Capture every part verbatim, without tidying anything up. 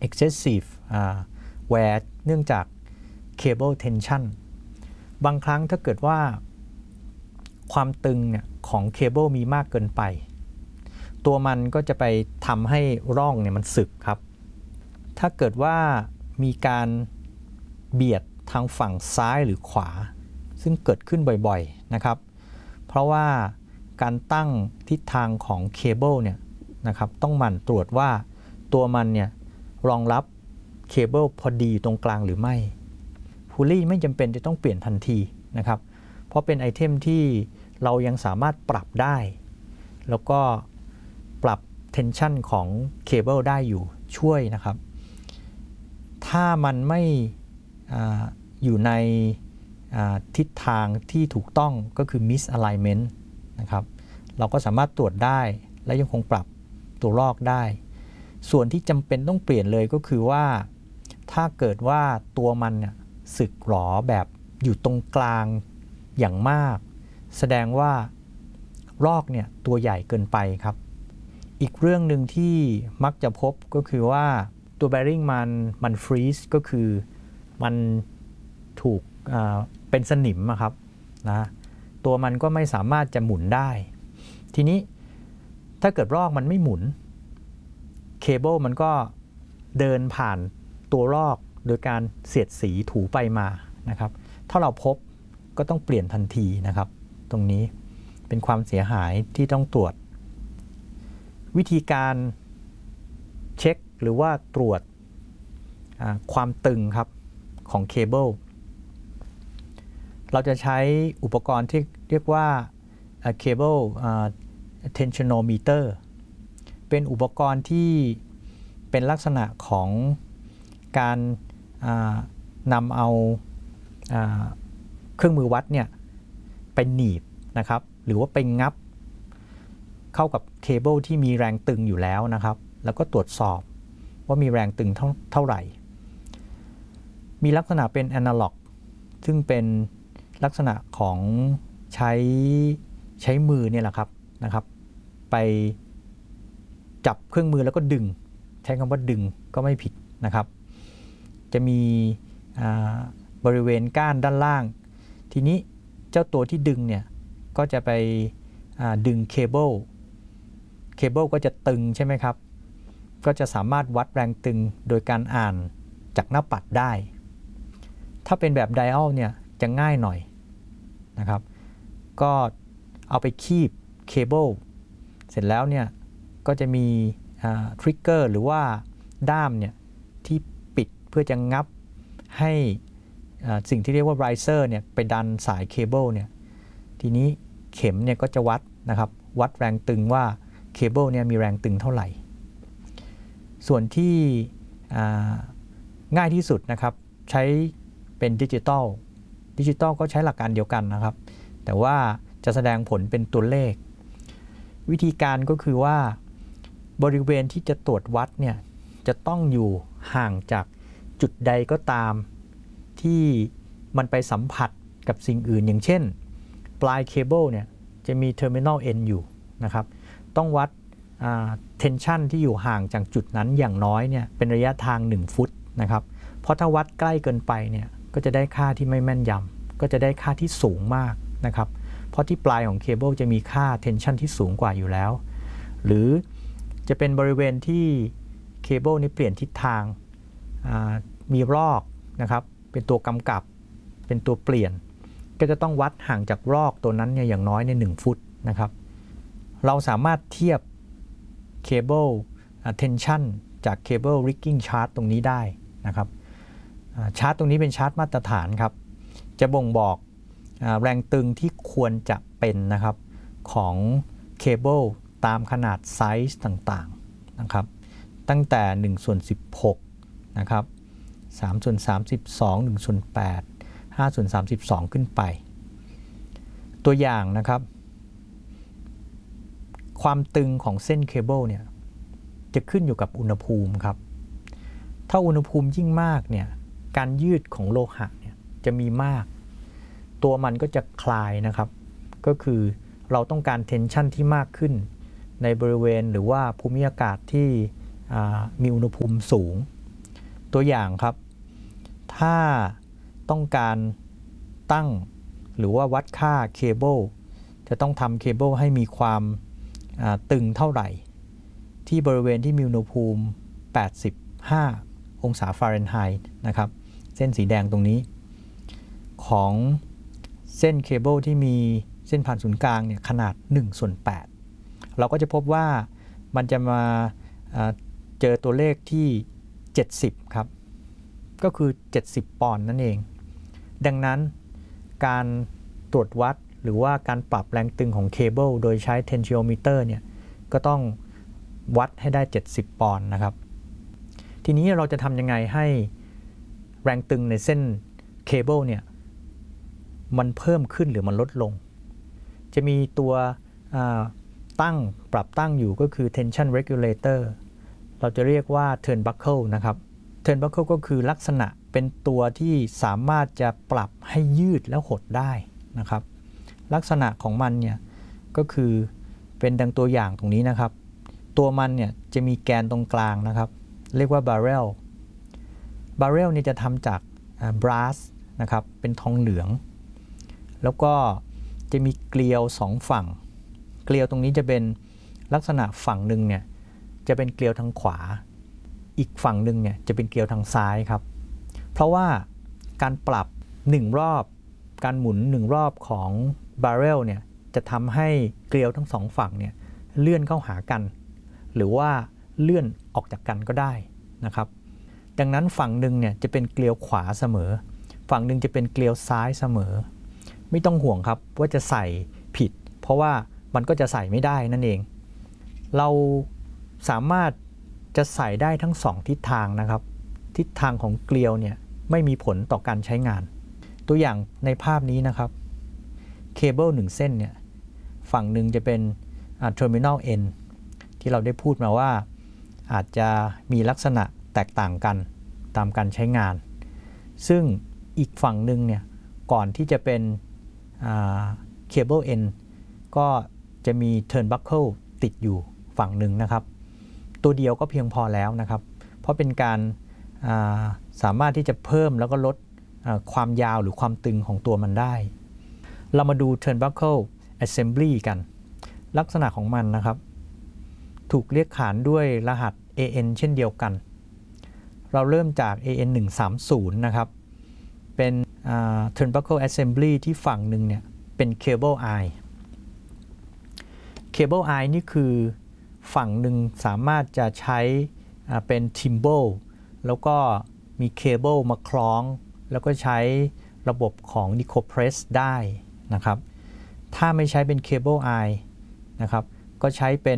excessive wear เนื่องจาก cable tension บางครั้งถ้าเกิดว่าความตึงเนี่ยของเคเบิลมีมากเกินไปตัวมันก็จะไปทำให้ร่องเนี่ยมันสึกครับถ้าเกิดว่ามีการเบียดทางฝั่งซ้ายหรือขวาซึ่งเกิดขึ้นบ่อยๆนะครับเพราะว่าการตั้งทิศทางของเคเบิลเนี่ยนะครับต้องหมั่นตรวจว่าตัวมันเนี่ยรองรับเคเบิลพอดีตรงกลางหรือไม่พูลี่ไม่จำเป็นจะต้องเปลี่ยนทันทีนะครับเพราะเป็นไอเทมที่เรายังสามารถปรับได้แล้วก็ปรับเทนชันของเคเบิลได้อยู่ช่วยนะครับถ้ามันไม่ อ, อยู่ในทิศทางที่ถูกต้องก็คือ misalignment นะครับเราก็สามารถตรวจได้และยังคงปรับตัวลอกได้ส่วนที่จำเป็นต้องเปลี่ยนเลยก็คือว่าถ้าเกิดว่าตัวมันเนี่ยสึกหรอแบบอยู่ตรงกลางอย่างมากแสดงว่าลอกเนี่ยตัวใหญ่เกินไปครับอีกเรื่องหนึ่งที่มักจะพบก็คือว่าตัว bearing มันมันฟรีซก็คือมันถูกเป็นสนิมครับนะตัวมันก็ไม่สามารถจะหมุนได้ทีนี้ถ้าเกิดลอกมันไม่หมุนเคเบิลมันก็เดินผ่านตัวลอกโดยการเสียดสีถูไปมานะครับถ้าเราพบก็ต้องเปลี่ยนทันทีนะครับตรงนี้เป็นความเสียหายที่ต้องตรวจวิธีการเช็คหรือว่าตรวจความตึงครับของเคเบิลเราจะใช้อุปกรณ์ที่เรียกว่า cable tensionometer เป็นอุปกรณ์ที่เป็นลักษณะของการนำเอาเครื่องมือวัดเนี่ยไปหนีบนะครับหรือว่าไปงับเข้ากับเคเบิลที่มีแรงตึงอยู่แล้วนะครับแล้วก็ตรวจสอบว่ามีแรงตึงเท่าเท่าไหร่มีลักษณะเป็นแอนะล็อกซึ่งเป็นลักษณะของใช้ใช้มือเนี่ยแหละครับนะครับไปจับเครื่องมือแล้วก็ดึงใช้คำว่าดึงก็ไม่ผิดนะครับจะมีบริเวณก้านด้านล่างทีนี้เจ้าตัวที่ดึงเนี่ยก็จะไปดึงเคเบิลเคเบิลก็จะตึงใช่ไหมครับก็จะสามารถวัดแรงตึงโดยการอ่านจากหน้าปัดได้ถ้าเป็นแบบไดอัลเนี่ยจะง่ายหน่อยนะครับก็เอาไปคีบเคเบิลเสร็จแล้วเนี่ยก็จะมีทริกเกอร์หรือว่าด้ามเนี่ยที่ปิดเพื่อจะงับให้สิ่งที่เรียกว่าไรเซอร์เนี่ยไปดันสายเคเบิลเนี่ยทีนี้เข็มเนี่ยก็จะวัดนะครับวัดแรงตึงว่าเคเบิลเนี่ยมีแรงตึงเท่าไหร่ส่วนที่ง่ายที่สุดนะครับใช้เป็นดิจิตอลดิจิตอลก็ใช้หลักการเดียวกันนะครับแต่ว่าจะแสดงผลเป็นตัวเลขวิธีการก็คือว่าบริเวณที่จะตรวจวัดเนี่ยจะต้องอยู่ห่างจากจุดใดก็ตามที่มันไปสัมผัสกับสิ่งอื่นอย่างเช่นปลายเคเบิลเนี่ยจะมี terminal end อยู่นะครับต้องวัด tension ที่อยู่ห่างจากจุดนั้นอย่างน้อยเนี่ยเป็นระยะทางหนึ่งฟุตนะครับเพราะถ้าวัดใกล้เกินไปเนี่ยก็จะได้ค่าที่ไม่แม่นยำก็จะได้ค่าที่สูงมากนะครับเพราะที่ปลายของเคเบิลจะมีค่า tension ที่สูงกว่าอยู่แล้วหรือจะเป็นบริเวณที่เคเบิลนี้เปลี่ยนทิศทางมีรอกนะครับเป็นตัวกำกับเป็นตัวเปลี่ยนก็จะต้องวัดห่างจากรอกตัวนั้นเนี่ยอย่างน้อยในหนึ่งฟุตนะครับเราสามารถเทียบเคเบิล tension จากเคเบิล rigging chart ตรงนี้ได้นะครับชาร์ตตรงนี้เป็นชาร์ตมาตรฐานครับจะบ่งบอกแรงตึงที่ควรจะเป็นนะครับของเคเบิลตามขนาดไซส์ต่างๆนะครับตั้งแต่หนึ่งส่วนสิบหกนะครับสามส่วนสามสิบสอง หนึ่งส่วนแปด ห้าส่วนสามสิบสองขึ้นไปตัวอย่างนะครับความตึงของเส้นเคเบิลเนี่ยจะขึ้นอยู่กับอุณหภูมิครับถ้าอุณหภูมิยิ่งมากเนี่ยการยืดของโลหะเนี่ยจะมีมากตัวมันก็จะคลายนะครับก็คือเราต้องการเทนชันที่มากขึ้นในบริเวณหรือว่าภูมิอากาศที่มีอุณหภูมิสูงตัวอย่างครับถ้าต้องการตั้งหรือว่าวัดค่าเคเบิลจะต้องทำเคเบิลให้มีความตึงเท่าไหร่ที่บริเวณที่มีอุณหภูมิแปดสิบห้าองศาฟาเรนไฮต์นะครับเส้นสีแดงตรงนี้ของเส้นเคเบิลที่มีเส้นผ่านศูนย์กลางเนี่ยขนาดหนึ่งส่วนแปดเราก็จะพบว่ามันจะมาเจอตัวเลขที่เจ็ดสิบครับก็คือเจ็ดสิบปอนด์นั่นเองดังนั้นการตรวจวัดหรือว่าการปรับแรงตึงของเคเบิลโดยใช้ tensiometer เนี่ยก็ต้องวัดให้ได้เจ็ดสิบปอนด์นะครับทีนี้เราจะทำยังไงให้แรงตึงในเส้นเคเบิลเนี่ยมันเพิ่มขึ้นหรือมันลดลงจะมีตัวตั้งปรับตั้งอยู่ก็คือ tension regulator เราจะเรียกว่า turnbuckle นะครับ turnbuckle ก็คือลักษณะเป็นตัวที่สามารถจะปรับให้ยืดแล้วหดได้นะครับลักษณะของมันเนี่ยก็คือเป็นดังตัวอย่างตรงนี้นะครับตัวมันเนี่ยจะมีแกนตรงกลางนะครับเรียกว่า barrel barrel เนี่ยจะทำจาก brass นะครับเป็นทองเหลืองแล้วก็จะมีเกลียวสองฝั่งเกลียวตรงนี้จะเป็นลักษณะฝั่งหนึ่งเนี่ยจะเป็นเกลียวทางขวาอีกฝั่งหนึ่งเนี่ยจะเป็นเกลียวทางซ้ายครับเพราะว่าการปรับหนึ่งรอบการหมุนหนึ่งรอบของบาร์เรลเนี่ยจะทำให้เกลียวทั้งสองฝั่งเนี่ยเลื่อนเข้าหากันหรือว่าเลื่อนออกจากกันก็ได้นะครับดังนั้นฝั่งหนึ่งเนี่ยจะเป็นเกลียวขวาเสมอฝั่งหนึ่งจะเป็นเกลียวซ้ายเสมอไม่ต้องห่วงครับว่าจะใส่ผิดเพราะว่ามันก็จะใส่ไม่ได้นั่นเองเราสามารถจะใส่ได้ทั้งสองทิศทางนะครับทิศทางของเกลียวเนี่ยไม่มีผลต่อการใช้งานตัวอย่างในภาพนี้นะครับเคเบิลหนึ่งเส้นเนี่ยฝั่งหนึ่งจะเป็น terminal end ที่เราได้พูดมาว่าอาจจะมีลักษณะแตกต่างกันตามการใช้งานซึ่งอีกฝั่งหนึ่งเนี่ยก่อนที่จะเป็นเคเบิล end ก็จะมี turnbuckle ติดอยู่ฝั่งหนึ่งนะครับตัวเดียวก็เพียงพอแล้วนะครับเพราะเป็นการสามารถที่จะเพิ่มแล้วก็ลดความยาวหรือความตึงของตัวมันได้เรามาดู turnbuckle assembly กันลักษณะของมันนะครับถูกเรียกขานด้วยรหัส เอ เอ็น เช่นเดียวกันเราเริ่มจาก เอ เอ็น หนึ่งสามศูนย์นะครับเป็น turnbuckle assembly ที่ฝั่งหนึ่งเนี่ยเป็น cable eye cable eye นี่คือฝั่งหนึ่งสามารถจะใช้เป็น timbal แล้วก็มีเคเบิลมาคล้องแล้วก็ใช้ระบบของ Nicopress ได้นะครับถ้าไม่ใช้เป็น cable eye นะครับก็ใช้เป็น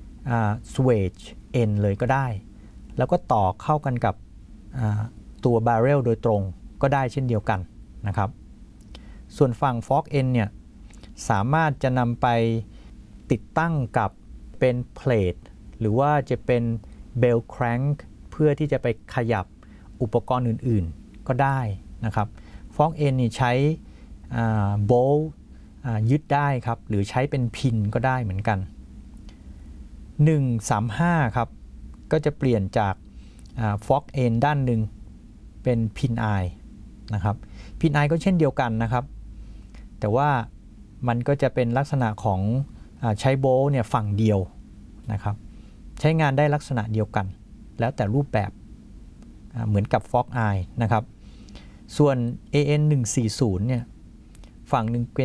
swage end เลยก็ได้แล้วก็ต่อเข้ากันกับตัว barrel โดยตรงก็ได้เช่นเดียวกันนะครับส่วนฝั่ง fork end เนี่ยสามารถจะนำไปติดตั้งกับเป็นเพลทหรือว่าจะเป็นเบลแครงค์เพื่อที่จะไปขยับอุปกรณ์อื่นๆก็ได้นะครับฟอกเอ็นนี่ใช้โบลยึดได้ครับหรือใช้เป็นพินก็ได้เหมือนกันหนึ่งสามห้าครับก็จะเปลี่ยนจากฟอกเอ็นด้านหนึ่งเป็นพินไอนะครับพินไอก็เช่นเดียวกันนะครับแต่ว่ามันก็จะเป็นลักษณะของใช้โบลเนี่ยฝั่งเดียวนะครับใช้งานได้ลักษณะเดียวกันแล้วแต่รูปแบบเหมือนกับ Fork Eye นะครับส่วน เอ เอ็น หนึ่งสี่ศูนย์เนี่ยฝั่งหนึ่งเป็น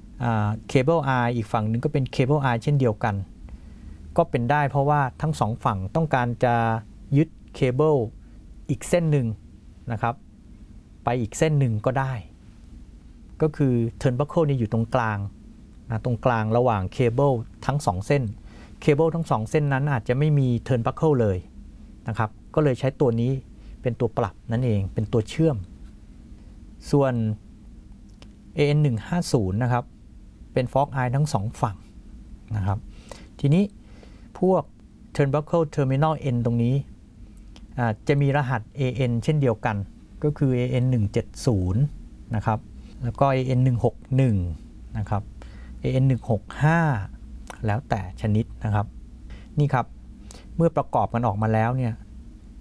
Cable Eye อีกฝั่งหนึ่งก็เป็น Cable Eye เช่นเดียวกันก็เป็นได้เพราะว่าทั้งสองฝั่งต้องการจะยึดเคเบิลอีกเส้นหนึ่งนะครับไปอีกเส้นหนึ่งก็ได้ก็คือ Turnbuckle นี่อยู่ตรงกลางตรงกลางระหว่างเคเบิลทั้งสองเส้นเคเบิลทั้งสองเส้นนั้นอาจจะไม่มี turnbuckle เลยนะครับก็เลยใช้ตัวนี้เป็นตัวปรับนั่นเองเป็นตัวเชื่อมส่วน เอ เอ็น หนึ่งห้าศูนย์นะครับเป็น fork eye ทั้งสองฝั่งนะครับทีนี้พวก turnbuckle terminal end ตรงนี้จะมีรหัส เอ เอ็น เช่นเดียวกันก็คือ เอ เอ็น หนึ่งเจ็ดศูนย์นะครับแล้วก็ เอ เอ็น หนึ่งหกหนึ่งนะครับ เอ เอ็น หนึ่งหกห้าแล้วแต่ชนิดนะครับนี่ครับเมื่อประกอบกันออกมาแล้วเนี่ย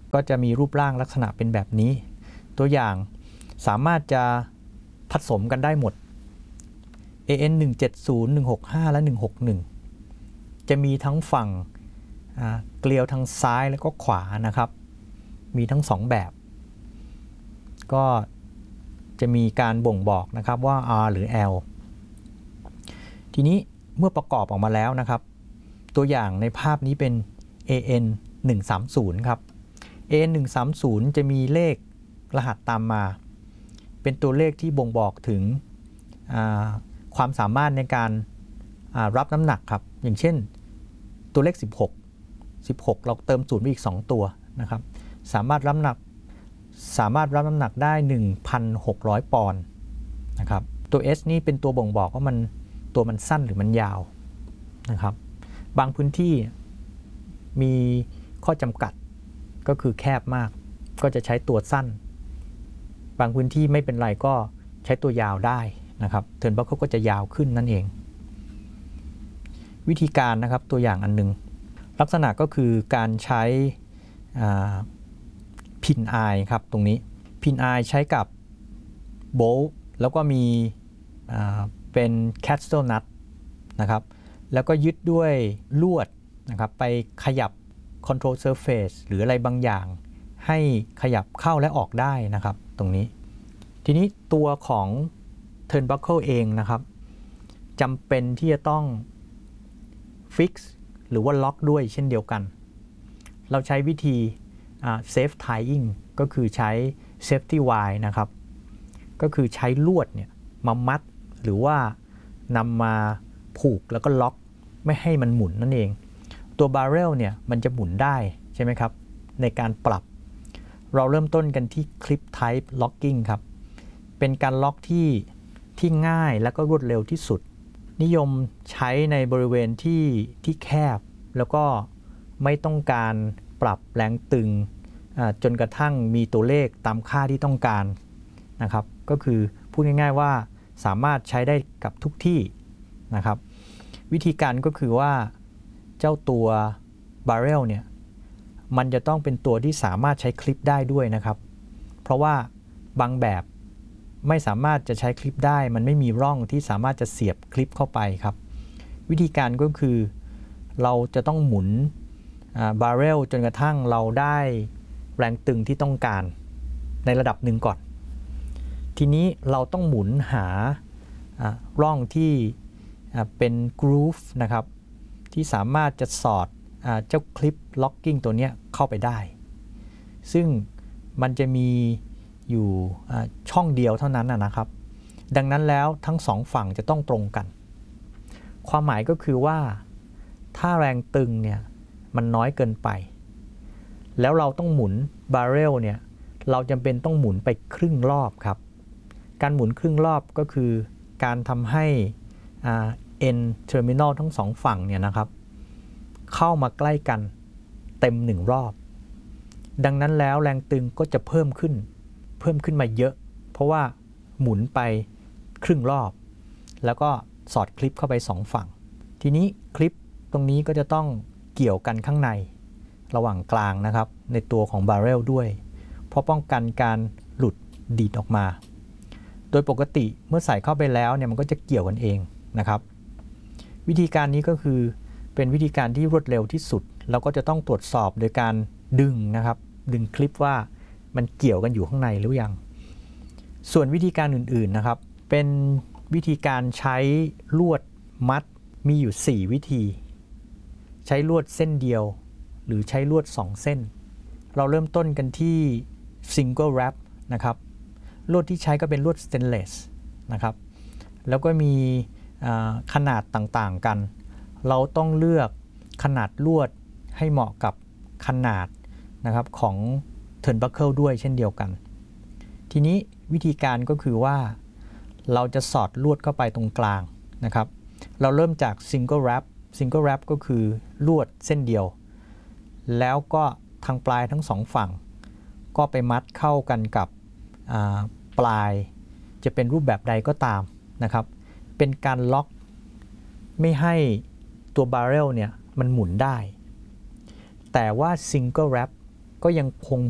ก็จะมีรูปร่างลักษณะเป็นแบบนี้ตัวอย่างสามารถจะผสมกันได้หมด เอ เอ็น หนึ่ง เจ็ด ศูนย์ หนึ่ง หก ห้า และ หนึ่ง หก หนึ่ง จะมีทั้งฝั่งเกลียวทางซ้ายแล้วก็ขวานะครับมีทั้งสองแบบก็จะมีการบ่งบอกนะครับว่า R หรือ L ทีนี้เมื่อประกอบออกมาแล้วนะครับตัวอย่างในภาพนี้เป็น เอ เอ็น หนึ่ง สาม ศูนย์ ครับ เอ เอ็น หนึ่ง สาม ศูนย์ จะมีเลขรหัสตามมาเป็นตัวเลขที่บ่งบอกถึงความสามารถในการรับน้ำหนักครับอย่างเช่นตัวเลขสิบหก สิบหกเราเติมศูนย์ไปอีกสองตัวนะครับสามารถรับน้ำหนักสามารถรับน้ำหนักได้ หนึ่งพันหกร้อย ปอนด์นะครับตัว S นี่เป็นตัวบ่งบอกว่ามันตัวมันสั้นหรือมันยาวนะครับบางพื้นที่มีข้อจำกัดก็คือแคบมากก็จะใช้ตัวสั้นบางพื้นที่ไม่เป็นไรก็ใช้ตัวยาวได้นะครับเทิร์นบัคเกิลก็จะยาวขึ้นนั่นเองวิธีการนะครับตัวอย่างอันนึงลักษณะก็คือการใช้พินไอครับตรงนี้พินไอใช้กับโบลต์แล้วก็มีเป็นแคสเซิลนัทนะครับแล้วก็ยึดด้วยลวดนะครับไปขยับ control surface หรืออะไรบางอย่างให้ขยับเข้าและออกได้นะครับตรงนี้ทีนี้ตัวของ turnbuckle เองนะครับจำเป็นที่จะต้อง fix หรือว่าล็อกด้วยเช่นเดียวกันเราใช้วิธี safe tying ก็คือใช้ safety wire นะครับก็คือใช้ลวดเนี่ยมามัดหรือว่านำมาผูกแล้วก็ล็อกไม่ให้มันหมุนนั่นเองตัวบาร์เรลเนี่ยมันจะหมุนได้ใช่ไหมครับในการปรับเราเริ่มต้นกันที่ clip type locking ครับเป็นการล็อกที่ที่ง่ายและก็รวดเร็วที่สุดนิยมใช้ในบริเวณที่ที่แคบแล้วก็ไม่ต้องการปรับแรงตึงจนกระทั่งมีตัวเลขตามค่าที่ต้องการนะครับก็คือพูดง่ายๆว่าสามารถใช้ได้กับทุกที่นะครับวิธีการก็คือว่าเจ้าตัวบาร์เรลเนี่ยมันจะต้องเป็นตัวที่สามารถใช้คลิปได้ด้วยนะครับเพราะว่าบางแบบไม่สามารถจะใช้คลิปได้มันไม่มีร่องที่สามารถจะเสียบคลิปเข้าไปครับวิธีการก็คือเราจะต้องหมุนบาร์เรลจนกระทั่งเราได้แรงตึงที่ต้องการในระดับหนึ่งก่อนทีนี้เราต้องหมุนหาร่องที่เป็นกรูฟนะครับที่สามารถจะสอดเจ้าคลิปล็อกกิ้งตัวนี้เข้าไปได้ซึ่งมันจะมีอยู่ช่องเดียวเท่านั้นนะครับดังนั้นแล้วทั้งสองฝั่งจะต้องตรงกันความหมายก็คือว่าถ้าแรงตึงเนี่ยมันน้อยเกินไปแล้วเราต้องหมุนบาร์เรลเนี่ยเราจำเป็นต้องหมุนไปครึ่งรอบครับการหมุนครึ่งรอบก็คือการทำให้end terminal ทั้งสองฝั่งเนี่ยนะครับเข้ามาใกล้กันเต็มหนึ่งรอบดังนั้นแล้วแรงตึงก็จะเพิ่มขึ้นเพิ่มขึ้นมาเยอะเพราะว่าหมุนไปครึ่งรอบแล้วก็สอดคลิปเข้าไปสองฝั่งทีนี้คลิปตรงนี้ก็จะต้องเกี่ยวกันข้างในระหว่างกลางนะครับในตัวของบาร์เรลด้วยเพราะป้องกันการหลุดดีดออกมาโดยปกติเมื่อใส่เข้าไปแล้วเนี่ยมันก็จะเกี่ยวกันเองนะครับวิธีการนี้ก็คือเป็นวิธีการที่รวดเร็วที่สุดเราก็จะต้องตรวจสอบโดยการดึงนะครับดึงคลิปว่ามันเกี่ยวกันอยู่ข้างในหรือยังส่วนวิธีการอื่นๆนะครับเป็นวิธีการใช้ลวดมัดมีอยู่สี่วิธีใช้ลวดเส้นเดียวหรือใช้ลวดสองเส้นเราเริ่มต้นกันที่ single wrap นะครับลวดที่ใช้ก็เป็นลวดสเตนเลสนะครับแล้วก็มีขนาดต่างๆกันเราต้องเลือกขนาดลวดให้เหมาะกับขนาดนะครับของ turnbuckle ด้วยเช่นเดียวกันทีนี้วิธีการก็คือว่าเราจะสอดลวดเข้าไปตรงกลางนะครับเราเริ่มจาก single wrap single wrap ก็คือลวดเส้นเดียวแล้วก็ทางปลายทั้งสองฝั่งก็ไปมัดเข้ากันกับปลายจะเป็นรูปแบบใดก็ตามนะครับเป็นการล็อกไม่ให้ตัวบาร์เรลเนี่ยมันหมุนได้แต่ว่า single wrap ก็ยังคง